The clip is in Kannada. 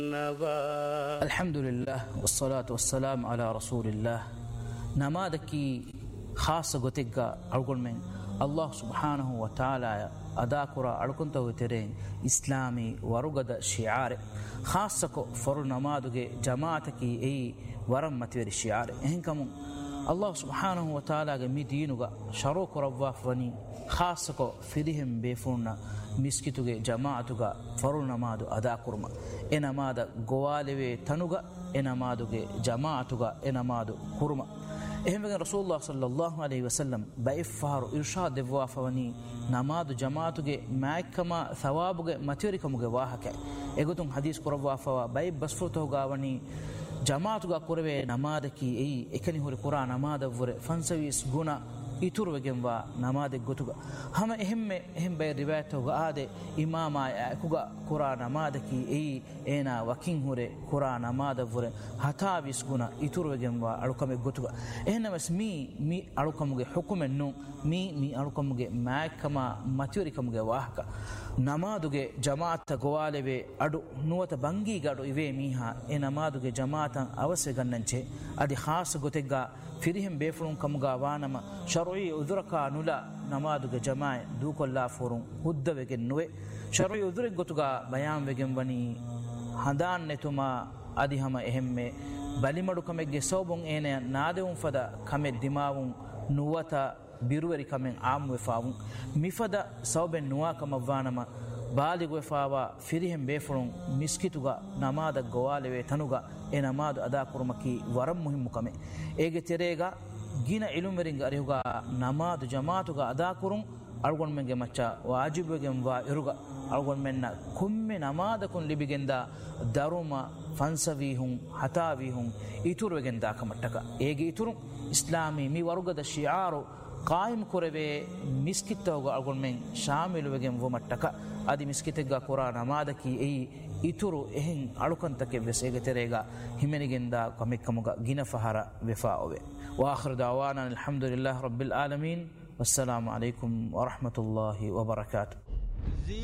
ಅಲ್ಹಮ್ದುಲಿಲ್ಲಾಹ್ ವಸ್ಸಲಾತು ವಸ್ಸಲಾಮ್ ಅಲಾ ರಸೂಲಿಲ್ಲಾಹ್. ನಮಾದಕ್ಕಿ ಖಾಸ ಗೊತ್ತಿಗ್ಗ ಅಳ್ಗೊಳ್ಮೆನ್ ಅಲ್ಲಾಹ್ ಸುಬ್ಹಾನಹು ವ ತಾಲಾ ಅದಾ ಕುರ ಅಳ್ಕೊಂತ ಹೋಗ್ತಾರೆ ಇಸ್ಲಾಮಿ ವರುಗದ ಶಿಯಾರೆ ಖಾಸಕೊ ಫರು ನಮಾದುಗೆ ಜಮಾತಕಿ ಎಯಿ ವರಂ ಮತಿವೆರಿ ಶಿಯಾರೆ ಎಹೆಂಕಮು ಅಲ್ಲಾಹ್ ಸುಬ್ಹಾನಹು ವ ತಾಲಾಗೆ ಮಿ ದೀನುಗ ಶರೋ ಕೊರವ್ವಾಫ್ವನಿ ಖಾಸಕೊ ಫಿರಿಹೆಂ ಬೇಫುಣ್ಣ ಮಿಸ್ಕಿತುಗೆ ಜಮಾತುಗ ಫರು ನಮಾದು ಅದಾ kurma A ನಮಾದ ಗೋವಾಲೆವೆ ತನುಗ A ನಮಾದುಗೆ ಜಮಾತುಗ A ನಮಾದು kurma එහෙමගෙන රසූලුල්ලාහ් සල්ලල්ලාහු අලයිහි වසල්ලම් බයිෆාරු ඉර්ෂාද් දෙවවාෆවනි නමාදු ජමාතුගේ මෑක්කම සවාබුගේ මතිරිකමුගේ වාහක එගොතුන් හදීස් කරවවාෆවා බයි බස්ෆුතෝ ගාවනි ජමාතුගා කුරවේ නමාදකි එයි එකනි හොරි කුරා නමාදවර ෆන්සවිස් ගුණ ඉතුරුවගෙන්වා නමාදෙක් ගොතුග හම එහෙම් බයි රිවායතෝග ආදේ ඉමාමා යකුගා කුරා නමාදකි එයි ඒනා වකින් හොරේ කුරා නමාදවර හතාවිස් ගුණ ඉතුරුවගෙන්වා අලුකමෙක් ගොතුග එහෙනමස් මී අලුකමුගේ හුකුමෙන් නු මී අලුකමුගේ මෑක්කම මතිරිකමුගේ වාහක නමාදුගේ ජමාත ගෝවාලෙවේ අඩු නුවත බංගී ගඩු ඉවේ මීහා ඒ නමාදුගේ ජමාතන් අවශ්‍ය ගන්නංචේ අදි ખાસ ගොතෙග්ගා ಫಿರಿಹೆಂ ಬೇಫುಳುಂ ಕಮುಗಾ ವಾನಮ ಶರಯಿ ಉದುರಕಾ ನುಲ ನಮಾದುಗೆ ಜಮಾಯ್ ದೂಕೊಲ್ಲಾ ಫೋರುಂ ಹುದ್ದವೆಗೆ ನುವೆ ಶರಯಿ ಉದುರೆಗ್ ಗೊತುಗಾ ಬಯಾಂ ವೆಗೆಂ ವನಿ ಹದಾನ್ ನೆತುಮಾ ಅದಿಹಮ ಎಹೆಮ್ಮೆ ಬಲಿಮಡು ಕಮೆಗ್ಗೆ ಸೋಬುಂ ಏನೆ ನಾದೆವುಂ ಫದ ಕಮೆ ದಿಮಾವುಂ ನುವತ ಬಿರುವರಿ ಕಮೆಂ ಆಮುವೆ ಫಾವುಂ ಮಿಫದ ಸೌಬೆನ್ ನುವಾ ಕಮವ್ವಾನಮ ಬಾಲಿಗುವೆ ಫಾವಾ ಫಿರಿಹೆಂ ಬೇಫುಳುಂ ಮಿಸ್ಕಿತುಗಾ ನಮಾದ ಗೋವಾಲೆವೆ ತನುಗಾ ಎ ನಮಾದು ಅದಾ ಕುರ್ಮಕಿ ವರಂ ಮುಹಿಮ್ಮು ಕಮೆ ಏಗೆ ತೆರೆಗ ಗಿನ ಇಲುಮೆರಿಂಗ ಅರಿಹುಗ ನಮಾದು ಜಮಾತುಗ ಅದಾ ಕುರುಂ ಅಳ್ಗೊಂಡ್ಮೆಂಗೆ ಮಚ್ಚ ವಾಜಿಬೆಗೆಂ ವಾ ಇರುಗ ಅಳ್ಗೊಂಡ್ಮೆನ್ನ ಕುಮ್ಮೆ ನಮಾದಕುನ್ ಲಿಬಿಗೆಂದ ದರುಮ ಫನ್ಸವೀಹುಂ ಹತಾವೀಹುಂ ಇತುರುವೆಗೆಂದ ಕಮಟ್ಟಕ ಏಗೆ ಇತುರು ಇಸ್ಲಾಮಿ ಮಿ ವರುಗದ ಶಿಯಾರು ಕಾಯಿಮ್ ಕೊರವೆ ಮಿಸ್ಕಿತ್ತವಗ ಅಳ್ಗೊಂಡ್ಮೆಂ ಶಾಮಿಲುವೆಗೆಂ ವ ಮಟ್ಟಕ ಅದಿ ಮಿಸ್ಕಿತೆಗ್ಗ ಕುರಾ ನಮಾದಕಿ ಎಯಿ ಇತುರು ಎಹೆಂ ಅಳುಕಂತಕ್ಕೆ ವೆಸೇಗೆ ತೆರೆಗ ಹಿಮೆನಿಗೆಂದ ಕಮಿಕ್ಕಮುಗ ಗಿನ ಫಹರ ವೆಫಾ ಒವೆ ವಾಖಿರು ದಅವಾನಾ ಅಲ್ಹಮ್ದುಲಿಲ್ಲಾಹಿ ರಬ್ಬಿಲ್ ಆಲಮೀನ್ ವಸ್ಸಲಾಮು ಅಲೈಕುಂ ವರಹ್ಮತುಲ್ಲಾಹಿ ವಬರಕಾತುಹು.